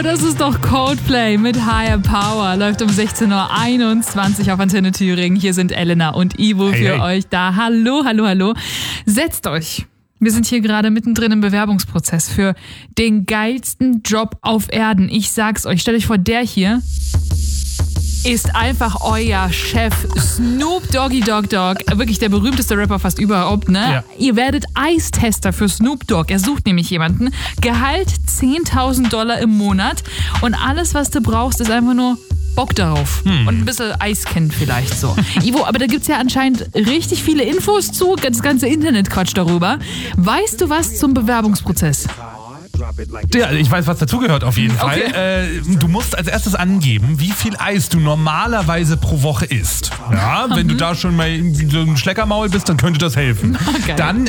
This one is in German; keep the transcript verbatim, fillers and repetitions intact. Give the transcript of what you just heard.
Oh, das ist doch Coldplay mit Higher Power. Läuft um sechzehn Uhr einundzwanzig auf Antenne Thüringen. Hier sind Elena und Ivo Hey, für hey. euch da. Hallo, hallo, hallo. Setzt euch. Wir sind hier gerade mittendrin im Bewerbungsprozess für den geilsten Job auf Erden. Ich sag's euch, stellt euch vor, der hier ist einfach euer Chef, Snoop Doggy Dogg Dogg. Wirklich der berühmteste Rapper fast überhaupt, ne? Ja. Ihr werdet Eistester für Snoop Dogg. Er sucht nämlich jemanden. Gehalt zehntausend Dollar im Monat. Und alles, was du brauchst, ist einfach nur Bock darauf. Hm. Und ein bisschen Eis kennen vielleicht so. Ivo, aber da gibt's ja anscheinend richtig viele Infos zu. Das ganze Internet quatscht darüber. Weißt du was zum Bewerbungsprozess? Ja, ich weiß, was dazugehört auf jeden Fall. Okay. Äh, du musst als erstes angeben, wie viel Eis du normalerweise pro Woche isst. Ja, wenn du da schon mal so ein Schleckermaul bist, dann könnte das helfen. Geil. Dann